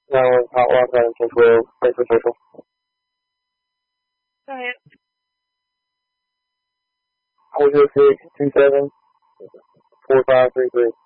hotline time 1012. Thanks for social. Go ahead. 406-27-4533.